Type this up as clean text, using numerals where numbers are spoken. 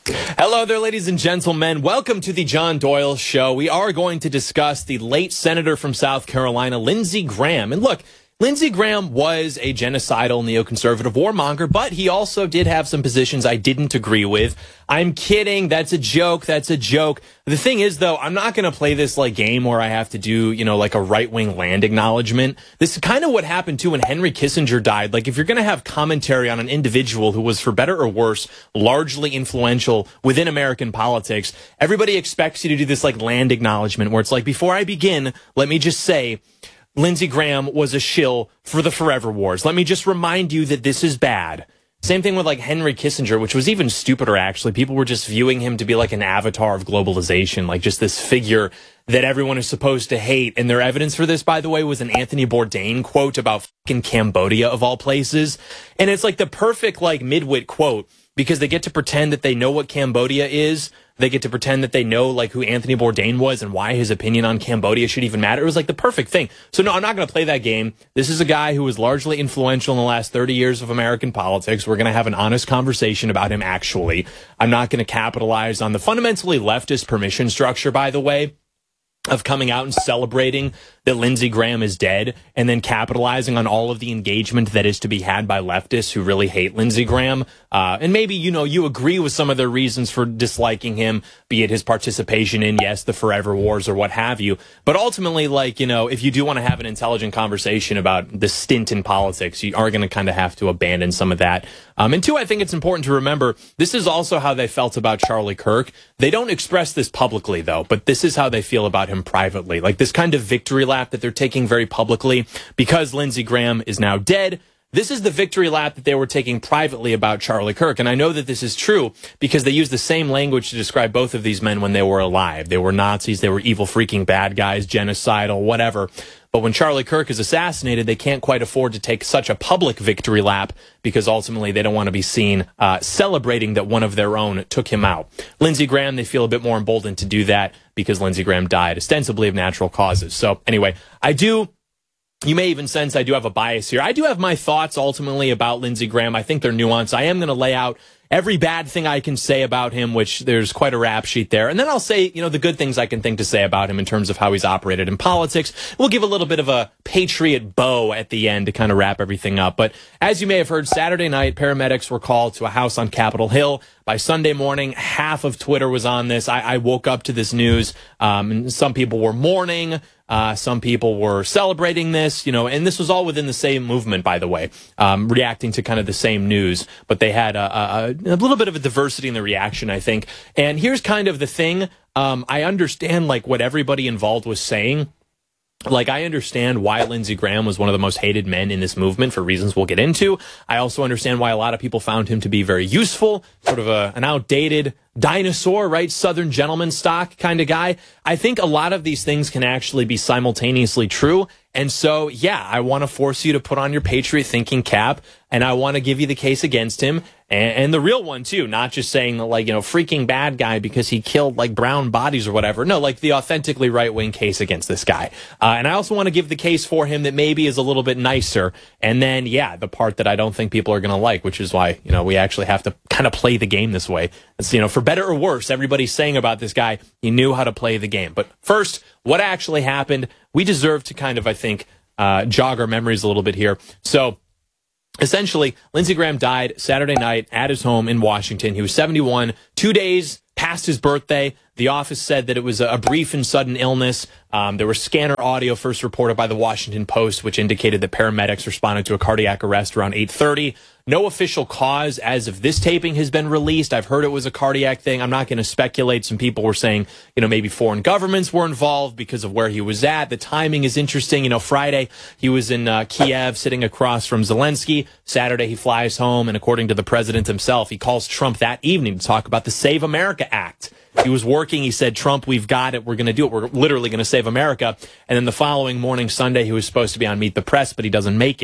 Hello there, ladies and gentlemen. Welcome to the John Doyle Show. We are going to discuss the late senator from South Carolina, Lindsey Graham. And look, Lindsey Graham was a genocidal neoconservative warmonger, but he also did have some positions I didn't agree with. I'm kidding. That's a joke. That's a joke. The thing is, though, I'm not going to play this like game where I have to do, like a right-wing land acknowledgement. This is kind of what happened, too, when Henry Kissinger died. Like, if you're going to have commentary on an individual who was, for better or worse, largely influential within American politics, everybody expects you to do this like land acknowledgement where it's like, before I begin, let me just say, Lindsey Graham was a shill for the Forever Wars. Let me just remind you that this is bad. Same thing with like Henry Kissinger, which was even stupider, actually. People were just viewing him to be like an avatar of globalization, like just this figure that everyone is supposed to hate. And their evidence for this, by the way, was an Anthony Bourdain quote about fucking Cambodia, of all places. And it's like the perfect like midwit quote, because they get to pretend that they know what Cambodia is. They get to pretend that they know like who Anthony Bourdain was and why his opinion on Cambodia should even matter. It was like the perfect thing. So no, I'm not going to play that game. This is a guy who was largely influential in the last 30 years of American politics. We're going to have an honest conversation about him, actually. I'm not going to capitalize on the fundamentally leftist permission structure, by the way, of coming out and celebrating that Lindsey Graham is dead and then capitalizing on all of the engagement that is to be had by leftists who really hate Lindsey Graham. And maybe, you agree with some of their reasons for disliking him, be it his participation in, yes, the Forever Wars or what have you. But ultimately, if you do want to have an intelligent conversation about the stint in politics, you are going to kind of have to abandon some of that. And two, I think it's important to remember, this is also how they felt about Charlie Kirk. They don't express this publicly, though, but this is how they feel about him privately. Like this kind of victory lap that they're taking very publicly because Lindsey Graham is now dead. This is the victory lap that they were taking privately about Charlie Kirk. And I know that this is true because they use the same language to describe both of these men when they were alive. They were Nazis. They were evil, freaking bad guys, genocidal, whatever. But when Charlie Kirk is assassinated, they can't quite afford to take such a public victory lap because ultimately they don't want to be seen celebrating that one of their own took him out. Lindsey Graham, they feel a bit more emboldened to do that because Lindsey Graham died ostensibly of natural causes. So anyway, you may even sense I do have a bias here. I do have my thoughts ultimately about Lindsey Graham. I think they're nuanced. I am going to lay out every bad thing I can say about him, which there's quite a rap sheet there. And then I'll say, the good things I can think to say about him in terms of how he's operated in politics. We'll give a little bit of a patriot bow at the end to kind of wrap everything up. But as you may have heard, Saturday night, paramedics were called to a house on Capitol Hill. By Sunday morning, half of Twitter was on this. I woke up to this news. And some people were mourning. Some people were celebrating this, and this was all within the same movement, by the way, reacting to kind of the same news. But they had a little bit of a diversity in the reaction, I think. And here's kind of the thing. I understand, what everybody involved was saying. I understand why Lindsey Graham was one of the most hated men in this movement for reasons we'll get into. I also understand why a lot of people found him to be very useful, sort of an outdated dinosaur, right? Southern gentleman stock kind of guy. I think a lot of these things can actually be simultaneously true. And so, yeah, I want to force you to put on your patriot thinking cap, and I want to give you the case against him and the real one, too, not just saying freaking bad guy because he killed brown bodies or whatever. No, the authentically right wing case against this guy. And I also want to give the case for him that maybe is a little bit nicer. And then, yeah, the part that I don't think people are going to like, which is why, we actually have to kind of play the game this way. It's, for better or worse, everybody's saying about this guy, he knew how to play the game. But first, what actually happened? We deserve to kind of, I think, jog our memories a little bit here. So essentially, Lindsey Graham died Saturday night at his home in Washington. He was 71, 2 days past his birthday. The office said that it was a brief and sudden illness. There was scanner audio first reported by the Washington Post, which indicated that paramedics responded to a cardiac arrest around 8:30. No official cause as of this taping has been released. I've heard it was a cardiac thing. I'm not going to speculate. Some people were saying, maybe foreign governments were involved because of where he was at. The timing is interesting. Friday he was in Kiev sitting across from Zelensky. Saturday he flies home. And according to the president himself, he calls Trump that evening to talk about the Save America Act. He was working. He said, Trump, we've got it. We're going to do it. We're literally going to save America. And then the following morning, Sunday, he was supposed to be on Meet the Press, but he doesn't make it.